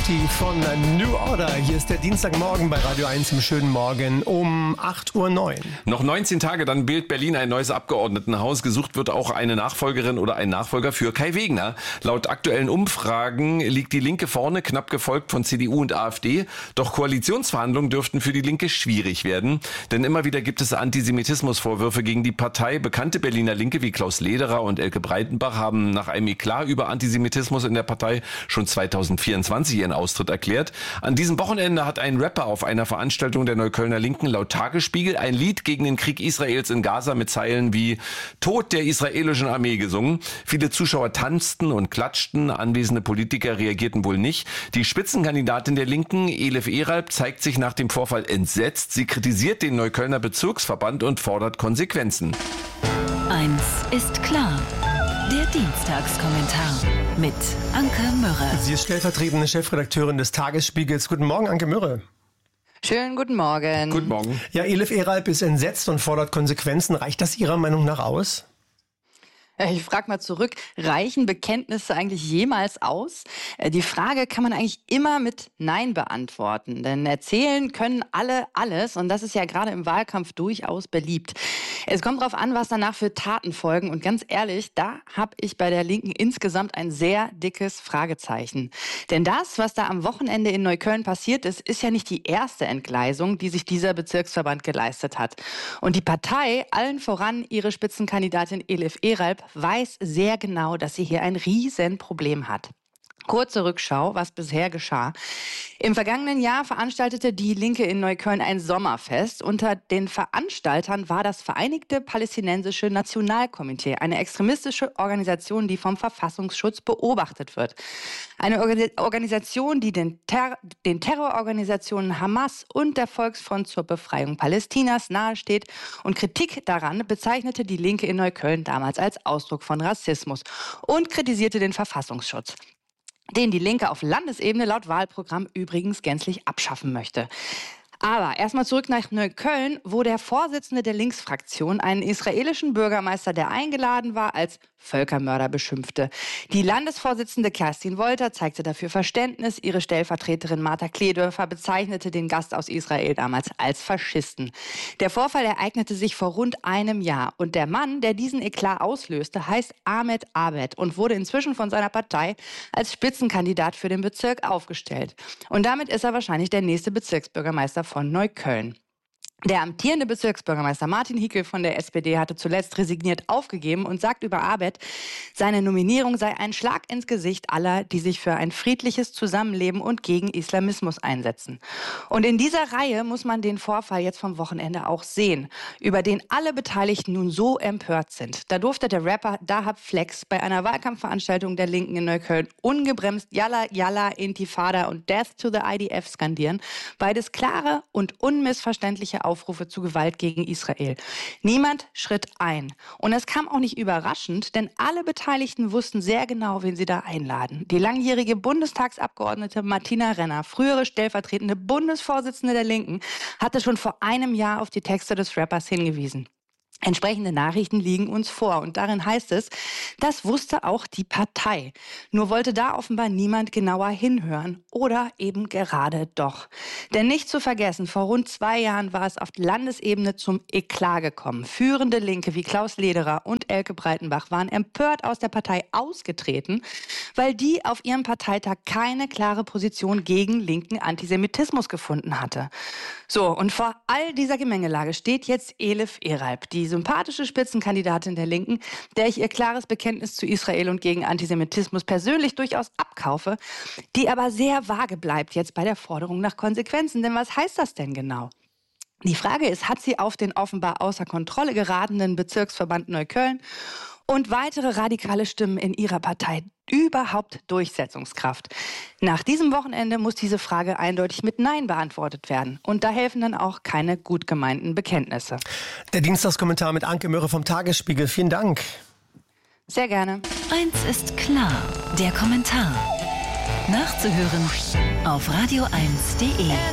50 von New Order. Hier ist der Dienstagmorgen bei Radio 1 im schönen Morgen um 8:09 Uhr. Noch 19 Tage, dann wählt Berlin ein neues Abgeordnetenhaus. Gesucht wird auch eine Nachfolgerin oder ein Nachfolger für Kai Wegner. Laut aktuellen Umfragen liegt die Linke vorne, knapp gefolgt von CDU und AfD. Doch Koalitionsverhandlungen dürften für die Linke schwierig werden. Denn immer wieder gibt es Antisemitismusvorwürfe gegen die Partei. Bekannte Berliner Linke wie Klaus Lederer und Elke Breitenbach haben nach einem Eklat über Antisemitismus in der Partei schon 2024 ihren Austritt erklärt. An diesem Wochenende hat ein Rapper auf einer Veranstaltung der Neuköllner Linken laut Tagesspiegel ein Lied gegen den Krieg Israels in Gaza mit Zeilen wie Tod der israelischen Armee gesungen. Viele Zuschauer tanzten und klatschten, anwesende Politiker reagierten wohl nicht. Die Spitzenkandidatin der Linken, Elif Eralp, zeigt sich nach dem Vorfall entsetzt. Sie kritisiert den Neuköllner Bezirksverband und fordert Konsequenzen. Eins ist klar. Der Dienstagskommentar mit Anke Mürre. Sie ist stellvertretende Chefredakteurin des Tagesspiegels. Guten Morgen, Anke Mürre. Schönen guten Morgen. Guten Morgen. Ja, Elif Eralp ist entsetzt und fordert Konsequenzen. Reicht das Ihrer Meinung nach aus? Ich frage mal zurück, reichen Bekenntnisse eigentlich jemals aus? Die Frage kann man eigentlich immer mit Nein beantworten. Denn erzählen können alle alles und das ist ja gerade im Wahlkampf durchaus beliebt. Es kommt darauf an, was danach für Taten folgen. Und ganz ehrlich, da habe ich bei der Linken insgesamt ein sehr dickes Fragezeichen. Denn das, was da am Wochenende in Neukölln passiert ist, ist ja nicht die erste Entgleisung, die sich dieser Bezirksverband geleistet hat. Und die Partei, allen voran ihre Spitzenkandidatin Elif Eralp, weiß sehr genau, dass sie hier ein Riesenproblem hat. Kurze Rückschau, was bisher geschah. Im vergangenen Jahr veranstaltete die Linke in Neukölln ein Sommerfest. Unter den Veranstaltern war das Vereinigte Palästinensische Nationalkomitee, eine extremistische Organisation, die vom Verfassungsschutz beobachtet wird. Eine Organisation, die den Terrororganisationen Hamas und der Volksfront zur Befreiung Palästinas nahesteht. Und Kritik daran bezeichnete die Linke in Neukölln damals als Ausdruck von Rassismus und kritisierte den Verfassungsschutz, den die Linke auf Landesebene laut Wahlprogramm übrigens gänzlich abschaffen möchte. Aber erstmal zurück nach Neukölln, wo der Vorsitzende der Linksfraktion einen israelischen Bürgermeister, der eingeladen war, als Völkermörder beschimpfte. Die Landesvorsitzende Kerstin Wolter zeigte dafür Verständnis. Ihre Stellvertreterin Martha Kledörfer bezeichnete den Gast aus Israel damals als Faschisten. Der Vorfall ereignete sich vor rund einem Jahr. Und der Mann, der diesen Eklat auslöste, heißt Ahmed Abed und wurde inzwischen von seiner Partei als Spitzenkandidat für den Bezirk aufgestellt. Und damit ist er wahrscheinlich der nächste Bezirksbürgermeister von Neukölln. Der amtierende Bezirksbürgermeister Martin Hickel von der SPD hatte zuletzt resigniert aufgegeben und sagt über Abed, seine Nominierung sei ein Schlag ins Gesicht aller, die sich für ein friedliches Zusammenleben und gegen Islamismus einsetzen. Und in dieser Reihe muss man den Vorfall jetzt vom Wochenende auch sehen, über den alle Beteiligten nun so empört sind. Da durfte der Rapper Dahab Flex bei einer Wahlkampfveranstaltung der Linken in Neukölln ungebremst Yalla, Yalla, Intifada und Death to the IDF skandieren. Beides klare und unmissverständliche Aufrufe zu Gewalt gegen Israel. Niemand schritt ein. Und es kam auch nicht überraschend, denn alle Beteiligten wussten sehr genau, wen sie da einladen. Die langjährige Bundestagsabgeordnete Martina Renner, frühere stellvertretende Bundesvorsitzende der Linken, hatte schon vor einem Jahr auf die Texte des Rappers hingewiesen. Entsprechende Nachrichten liegen uns vor und darin heißt es, das wusste auch die Partei. Nur wollte da offenbar niemand genauer hinhören oder eben gerade doch. Denn nicht zu vergessen, vor rund 2 Jahren war es auf Landesebene zum Eklat gekommen. Führende Linke wie Klaus Lederer und Elke Breitenbach waren empört aus der Partei ausgetreten, weil die auf ihrem Parteitag keine klare Position gegen linken Antisemitismus gefunden hatte. So, und vor all dieser Gemengelage steht jetzt Elif Eralp, die sympathische Spitzenkandidatin der Linken, der ich ihr klares Bekenntnis zu Israel und gegen Antisemitismus persönlich durchaus abkaufe, die aber sehr vage bleibt jetzt bei der Forderung nach Konsequenzen. Denn was heißt das denn genau? Die Frage ist, hat sie auf den offenbar außer Kontrolle geratenen Bezirksverband Neukölln und weitere radikale Stimmen in ihrer Partei überhaupt Durchsetzungskraft? Nach diesem Wochenende muss diese Frage eindeutig mit Nein beantwortet werden. Und da helfen dann auch keine gut gemeinten Bekenntnisse. Der Dienstagskommentar mit Anke Mürre vom Tagesspiegel. Vielen Dank. Sehr gerne. Eins ist klar, der Kommentar. Nachzuhören auf radio1.de.